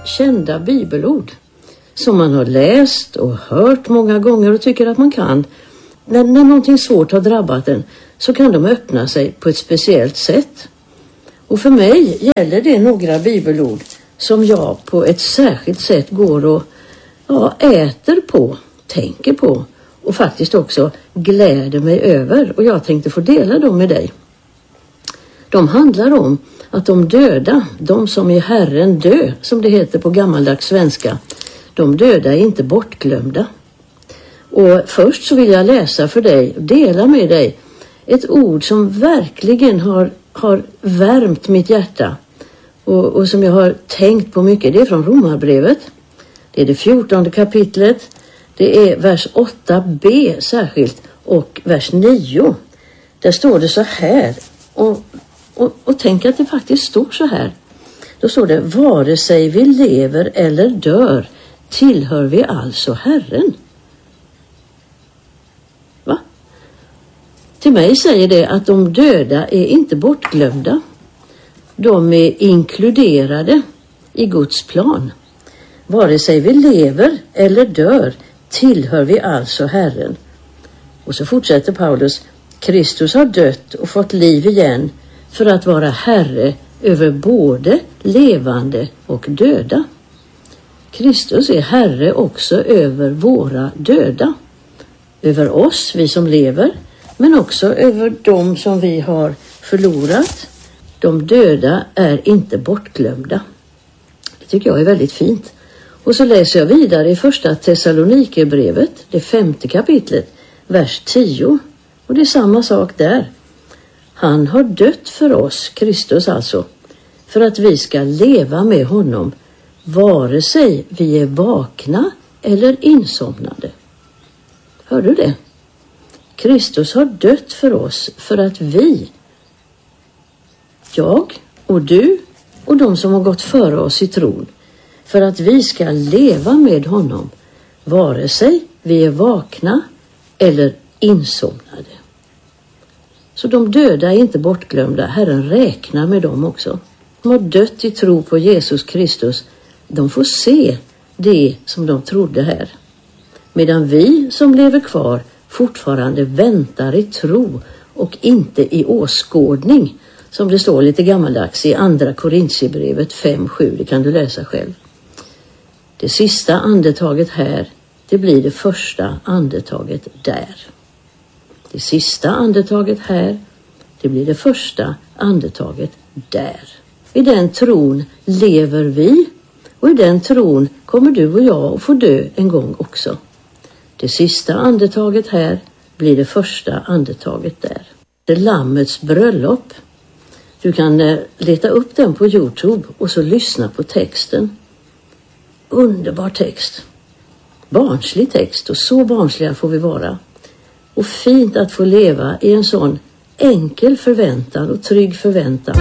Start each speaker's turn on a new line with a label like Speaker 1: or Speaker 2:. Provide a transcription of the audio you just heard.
Speaker 1: kända bibelord som man har läst och hört många gånger och tycker att man kan. När någonting svårt har drabbat en så kan de öppna sig på ett speciellt sätt. Och för mig gäller det några bibelord som jag på ett särskilt sätt går och äter på, tänker på och faktiskt också gläder mig över. Och jag tänkte få dela dem med dig. De handlar om att de döda, de som i Herren dö, som det heter på gammaldags svenska, de döda är inte bortglömda. Och först så vill jag läsa för dig, dela med dig ett ord som verkligen har värmt mitt hjärta och som jag har tänkt på mycket. Det är från Romarbrevet. Det är det 14:e kapitlet. Det är vers 8b särskilt och vers 9. Där står det så här. Och tänk att det faktiskt står så här. Då står det: vare sig vi lever eller dör tillhör vi alltså Herren. Va? Till mig säger det att de döda är inte bortglömda. De är inkluderade i Guds plan. Vare sig vi lever eller dör tillhör vi alltså Herren. Och så fortsätter Paulus: Kristus har dött och fått liv igen för att vara Herre över både levande och döda. Kristus är Herre också över våra döda. Över oss, vi som lever, men också över dem som vi har förlorat. De döda är inte bortglömda. Det tycker jag är väldigt fint. Och så läser jag vidare i första Thessalonikerbrevet, det 5:e kapitlet, vers 10. Och det är samma sak där. Han har dött för oss, Kristus alltså, för att vi ska leva med honom, vare sig vi är vakna eller insomnade. Hör du det? Kristus har dött för oss för att vi, jag och du och de som har gått före oss i tron, för att vi ska leva med honom, vare sig vi är vakna eller insomnade. Så de döda är inte bortglömda. Herren räknar med dem också. De har dött i tro på Jesus Kristus. De får se det som de trodde här. Medan vi som lever kvar fortfarande väntar i tro och inte i åskådning, som det står lite gammaldags i andra Korintierbrevet 5:7. Det kan du läsa själv. Det sista andetaget här, det blir det första andetaget där. Det sista andetaget här, det blir det första andetaget där. I den tron lever vi och i den tron kommer du och jag att få dö en gång också. Det sista andetaget här blir det första andetaget där. Det är Lammets bröllop. Du kan leta upp den på YouTube och så lyssna på texten. Underbar text. Barnslig text, och så barnsliga får vi vara. Och fint att få leva i en sån enkel förväntan och trygg förväntan.